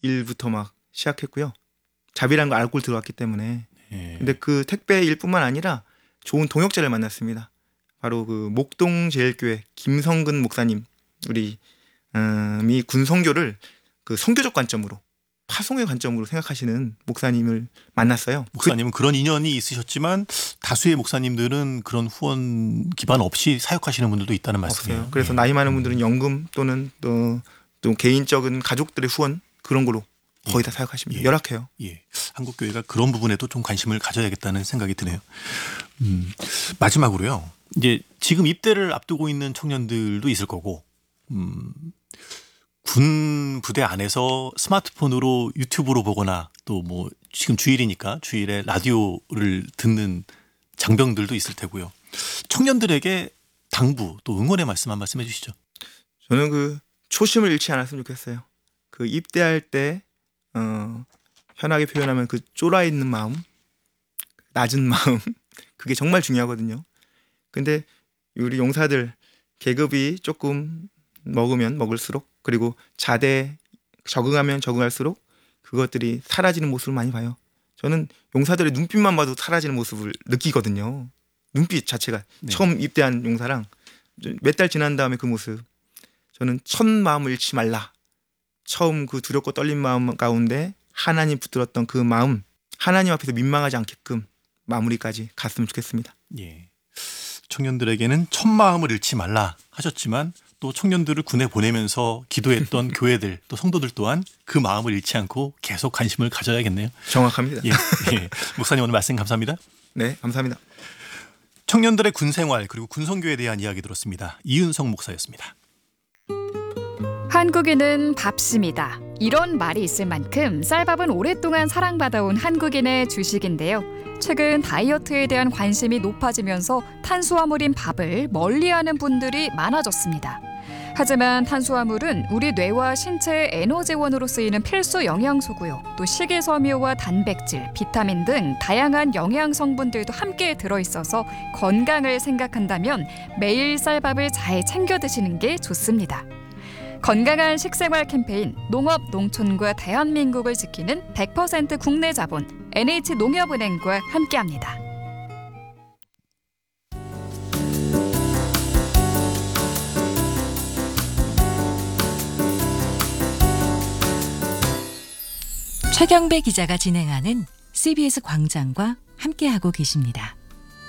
일부터 막 시작했고요. 자비라는 거 알고 들어왔기 때문에. 근데 그 택배 일뿐만 아니라 좋은 동역자를 만났습니다. 바로 그 목동제일교회 김성근 목사님, 우리 이 군선교를 그 선교적 관점으로, 파송의 관점으로 생각하시는 목사님을 만났어요. 목사님은 그런 인연이 있으셨지만 다수의 목사님들은 그런 후원 기반 없이 사역하시는 분들도 있다는 말씀이에요. 없어요. 그래서 나이 많은 분들은 연금 또는 또 개인적인 가족들의 후원 그런 걸로 거의 다 사역하십니다. 열악해요. 한국교회가 그런 부분에도 좀 관심을 가져야겠다는 생각이 드네요. 마지막으로요. 이제 지금 입대를 앞두고 있는 청년들도 있을 거고, 군 부대 안에서 스마트폰으로 유튜브로 보거나 또 뭐 지금 주일이니까 주일에 라디오를 듣는 장병들도 있을 테고요. 청년들에게 당부 또 응원의 말씀 한 말씀 해주시죠. 저는 그 초심을 잃지 않았으면 좋겠어요. 그 입대할 때 편하게 표현하면 그 쫄아 있는 마음, 낮은 마음, 그게 정말 중요하거든요. 근데 우리 용사들 계급이 조금 먹으면 먹을수록, 그리고 자대 적응하면 적응할수록 그것들이 사라지는 모습을 많이 봐요. 저는 용사들의 눈빛만 봐도 사라지는 모습을 느끼거든요. 눈빛 자체가. 처음 입대한 용사랑 몇 달 지난 다음에 그 모습, 저는 첫 마음을 잃지 말라. 처음 그 두렵고 떨린 마음 가운데 하나님 붙들었던 그 마음, 하나님 앞에서 민망하지 않게끔 마무리까지 갔으면 좋겠습니다. 청년들에게는 첫 마음을 잃지 말라 하셨지만 또 청년들을 군에 보내면서 기도했던 교회들 또 성도들 또한 그 마음을 잃지 않고 계속 관심을 가져야겠네요. 정확합니다. 목사님 오늘 말씀 감사합니다. 네, 감사합니다. 청년들의 군생활 그리고 군선교에 대한 이야기 들었습니다. 이은성 목사였습니다. 한국인은 밥심이다. 이런 말이 있을 만큼 쌀밥은 오랫동안 사랑받아온 한국인의 주식인데요. 최근 다이어트에 대한 관심이 높아지면서 탄수화물인 밥을 멀리하는 분들이 많아졌습니다. 하지만 탄수화물은 우리 뇌와 신체의 에너지원으로 쓰이는 필수 영양소고요. 또 식이섬유와 단백질, 비타민 등 다양한 영양 성분들도 함께 들어있어서 건강을 생각한다면 매일 쌀밥을 잘 챙겨 드시는 게 좋습니다. 건강한 식생활 캠페인 농업, 농촌과 대한민국을 지키는 100% 국내 자본 NH농협은행과 함께합니다. 최경배 기자가 진행하는 CBS 광장과 함께하고 계십니다.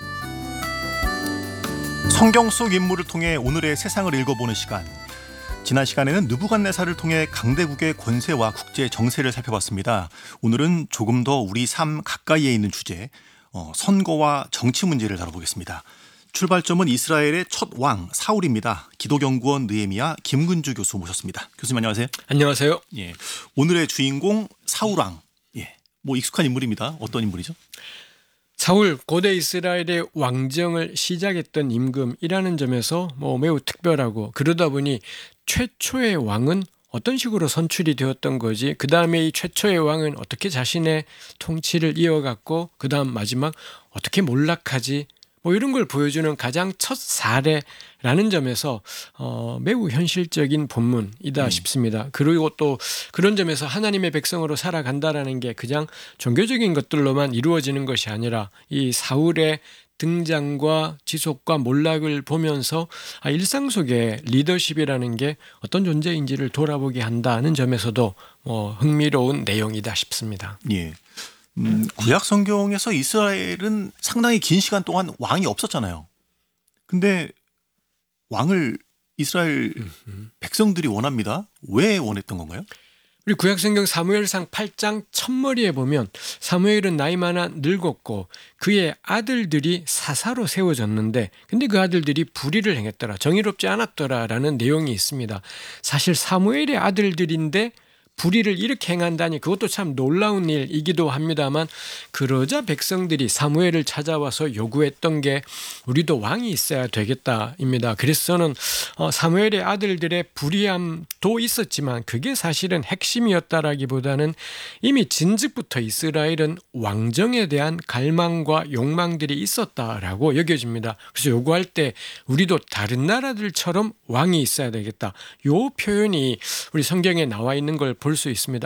성경 속 인물을 통해 오늘의 세상을 읽어보는 시간. 지난 시간에는 느부갓네살을 통해 강대국의 권세와 국제 정세를 살펴봤습니다. 오늘은 조금 더 우리 삶 가까이에 있는 주제, 선거와 정치 문제를 다뤄보겠습니다. 출발점은 이스라엘의 첫 왕 사울입니다. 기독연구원 느헤미야 김근주 교수 모셨습니다. 교수님 안녕하세요. 안녕하세요. 오늘의 주인공 사울왕. 뭐 익숙한 인물입니다. 어떤 인물이죠? 사울 고대 이스라엘의 왕정을 시작했던 임금이라는 점에서 매우 특별하고, 그러다 보니 최초의 왕은 어떤 식으로 선출이 되었던 거지, 그 다음에 이 최초의 왕은 어떻게 자신의 통치를 이어갔고 그 다음 마지막 어떻게 몰락하지, 이런 걸 보여주는 가장 첫 사례라는 점에서 매우 현실적인 본문이다 싶습니다. 그리고 또 그런 점에서 하나님의 백성으로 살아간다라는 게 그냥 종교적인 것들로만 이루어지는 것이 아니라 이 사울의 등장과 지속과 몰락을 보면서 일상 속의 리더십이라는 게 어떤 존재인지를 돌아보게 한다는 점에서도 흥미로운 내용이다 싶습니다. 구약 성경에서 이스라엘은 상당히 긴 시간 동안 왕이 없었잖아요. 근데 왕을 이스라엘 백성들이 원합니다. 왜 원했던 건가요? 우리 구약성경 사무엘상 8장 첫머리에 보면 사무엘은 나이 많아 늙었고 그의 아들들이 사사로 세워졌는데, 근데 그 아들들이 불의를 행했더라, 정의롭지 않았더라라는 내용이 있습니다. 사실 사무엘의 아들들인데 불의를 이렇게 행한다니 그것도 참 놀라운 일이기도 합니다만, 그러자 백성들이 사무엘을 찾아와서 요구했던 게 우리도 왕이 있어야 되겠다입니다. 그래서 저는 사무엘의 아들들의 불의함도 있었지만 그게 사실은 핵심이었다라기보다는 이미 진즉부터 이스라엘은 왕정에 대한 갈망과 욕망들이 있었다라고 여겨집니다. 그래서 요구할 때 우리도 다른 나라들처럼 왕이 있어야 되겠다, 요 표현이 우리 성경에 나와 있는 걸 볼 수 있습니다.